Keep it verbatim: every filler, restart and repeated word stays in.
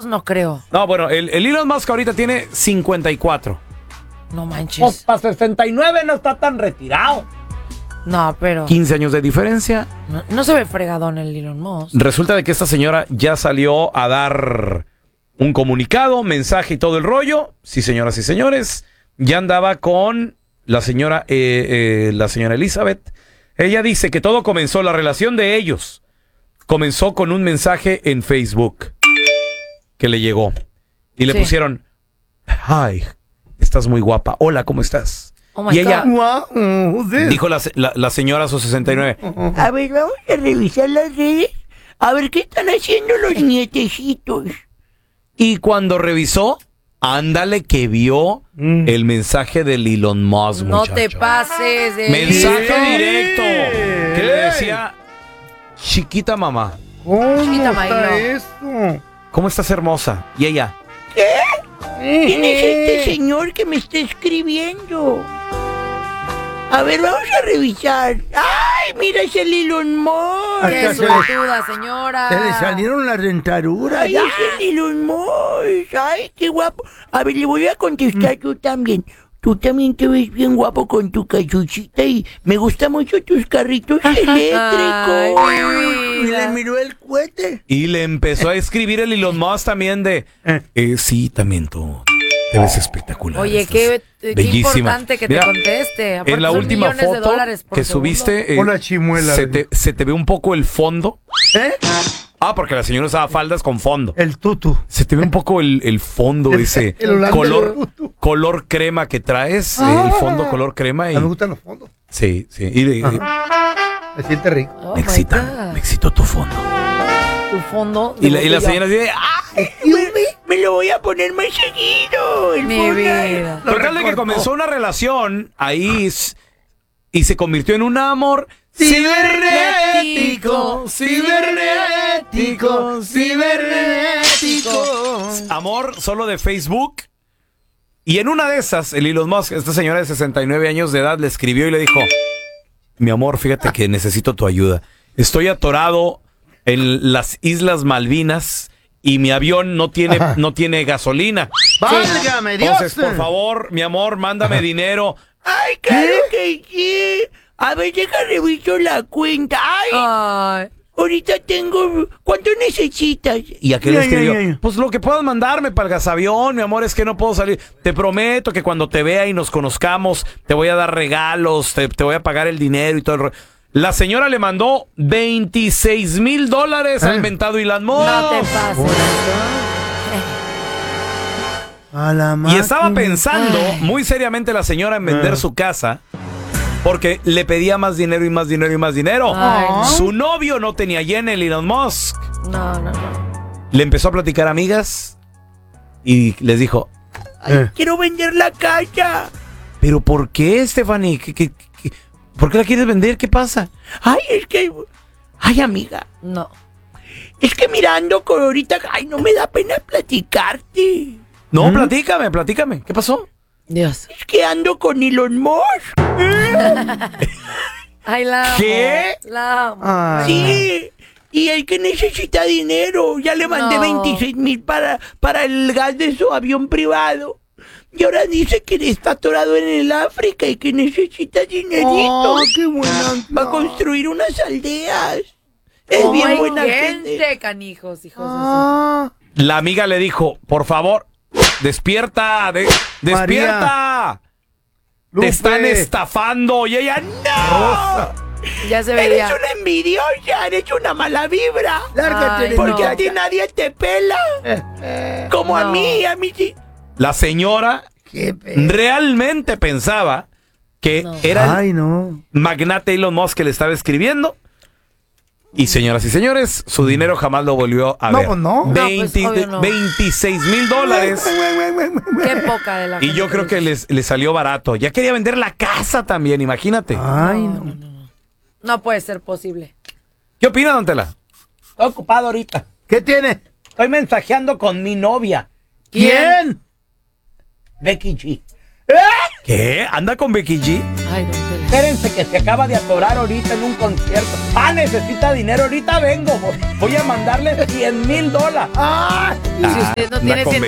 Musk no creo. No, bueno, el, el Elon Musk ahorita tiene cincuenta y cuatro. No manches. Pues para sesenta y nueve no está tan retirado. No, pero... quince años de diferencia. No, no se ve fregadón el Elon Musk. Resulta de que esta señora ya salió a dar un comunicado, mensaje y todo el rollo. Sí, señoras y señores, ya andaba con la señora, eh, eh, la señora Elizabeth. Ella dice que todo comenzó, la relación de ellos comenzó con un mensaje en Facebook que le llegó. Y le Sí. pusieron, hi, estás muy guapa. Hola, ¿cómo estás? Oh my Y ella Wow, dijo la, la, la señora a sus sesenta y nueve. A ver, vamos a revisar las redes. A ver qué están haciendo los nietecitos. Y cuando revisó, ándale que vio mm. el mensaje del Elon Musk, No muchacho. te pases de... Mensaje ¿Qué? directo. Que le decía, chiquita mamá, ¿Cómo Chiquita está Mailo. esto? ¿cómo estás hermosa? Y ella, ¿Quién es este señor que me está escribiendo? A ver, vamos a revisar. ¡Ay, mira, es el Elon Musk! ¡Qué Hasta se le- suertuda, señora! Se le salieron las dentaduras. ¡Ay, es el Elon Musk! ¡Ay, qué guapo! A ver, le voy a contestar yo también. Tú también te ves bien guapo con tu cachuchita y me gustan mucho tus carritos eléctricos. Ay, mi Y le vida. miró el cohete. y le empezó a escribir el Elon Musk también de, eh, sí, también tú te ves espectacular. Oye, estás qué, qué bellísima. importante que Mira, te conteste. Aparte en la son última millones de foto dólares por que segundo. subiste, eh, Hola, chimuela. se, te, se te ve un poco el fondo. ¿Eh? Ah, porque la señora usaba faldas con fondo. El tutu. Se te ve un poco el, el fondo ese el holandés. color, color crema que traes, eh, el fondo color crema. Y, A mí me gustan los fondos. sí, sí. Y de- de- Se siente rico. Oh me my excita, God. me excitó tu fondo. Tu fondo de Y la, y la botella. señora dice, ¡ah! Me, me lo voy a poner más seguido. El Mi fondo. vida. Lo Total de que recortó. comenzó una relación ahí s- y se convirtió en un amor cibernético, cibernético, cibernético. Amor solo de Facebook. Y en una de esas, el Elon Musk, esta señora de sesenta y nueve años de edad, le escribió y le dijo, mi amor, fíjate que necesito tu ayuda. Estoy atorado en las Islas Malvinas y mi avión no tiene, Ajá. no tiene gasolina. ¡Válgame Dios! Entonces, por favor, mi amor, mándame dinero. Ay, claro que sí. A ver, deja reviso la cuenta. Ay, Ay, ahorita tengo... ¿Cuánto necesitas? Y aquel Ya, le escribió, ya, ya. pues lo que puedas mandarme para el gasavión, mi amor, es que no puedo salir. Te prometo que cuando te vea y nos conozcamos, te voy a dar regalos, te, te voy a pagar el dinero y todo el rollo. La señora le mandó veintiséis mil dólares al ¿Eh? mentado Elon Musk. no te pases. A la Y estaba máquina. pensando Ay. muy seriamente la señora en vender Ah. su casa porque le pedía más dinero y más dinero y más dinero. Ay, no. Su novio no tenía llena el Elon Musk. No, no, no. Le empezó a platicar amigas y les dijo, Eh. Quiero vender la casa. ¿pero por qué, Stephanie? ¿Qué, qué, qué- por qué la quieres vender? ¿Qué pasa? Ay, es que... Ay, amiga. No. Es que mirando con ahorita... Ay, no me da pena platicarte. No, platícame, platícame. ¿Qué pasó? Dios. Es que ando con Elon Musk. Ay, la amo. ¿Qué? La amo. Ah. Sí. Y el que necesita dinero. Ya le mandé No. veintiséis mil para, para el gas de su avión privado. Y ahora dice que está atorado en el África y que necesita dinerito. Oh, qué buena. Va a construir unas aldeas. Es Oh, bien my buena gente. gente, canijos, hijos de su- Ah, La amiga le dijo, por favor, despierta, de- despierta. Lupe. Te están estafando. Y ella, no. Ya se Eres veía. una envidiosa, eres una mala vibra. Lárgate Ay, de Porque no. a ti nadie te pela. Como a No. mí, a mí sí. La señora Qué pe- realmente pensaba que No. era el Ay, no. magnate Elon Musk que le estaba escribiendo. Y señoras y señores, su dinero jamás lo volvió a No, ver. pues no. No, pues, veinte obvio no. veintiséis mil dólares. Qué poca de la Y gente yo creo que les, les salió barato. Ya quería vender la casa también, imagínate. Ay, No, no. no, no, no. No puede ser posible. ¿Qué opina, don Tela? Estoy ocupado ahorita. ¿Qué tiene? Estoy mensajeando con mi novia, ¿Quién? Becky G. ¿Eh? ¿Qué? ¿Anda con Becky G? Ay, don Tela. Espérense que se acaba de atorar ahorita en un concierto. Ah, necesita dinero, ahorita vengo. Voy a mandarle cien mil dólares. ¡Ay! Si usted no Anda tiene con cien